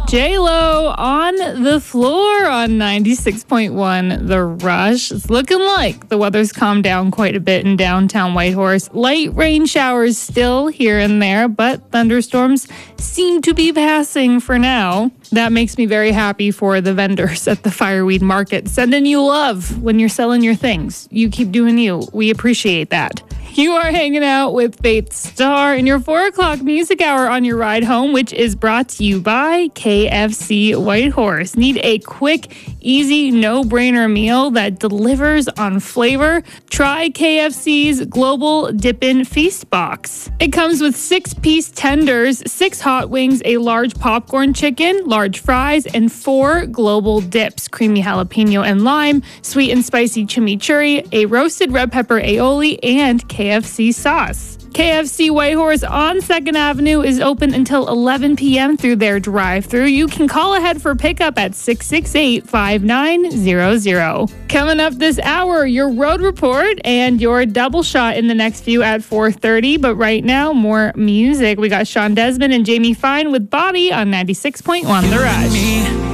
J-Lo on the floor on 96.1 The Rush. It's looking like the weather's calmed down quite a bit in downtown Whitehorse. Light rain showers still here and there, but thunderstorms seem to be passing for now. That makes me very happy for the vendors at the Fireweed Market, sending you love when you're selling your things. You keep doing you. We appreciate that. You are hanging out with Faith Star in your 4 o'clock music hour on your ride home, which is brought to you by KFC Whitehorse. Need a quick, easy, no-brainer meal that delivers on flavor? Try KFC's Global Dippin' Feast Box. It comes with 6-piece tenders, 6 hot wings, a large popcorn chicken, large fries, and 4 global dips: creamy jalapeno and lime, sweet and spicy chimichurri, a roasted red pepper aioli, and KFC sauce. KFC Whitehorse on 2nd Avenue is open until 11 p.m. through their drive-thru. You can call ahead for pickup at 668-5900. Coming up this hour, your road report and your double shot in the next few at 4:30. But right now, more music. We got Sean Desmond and Jamie Fine with Body on 96.1 The Rush.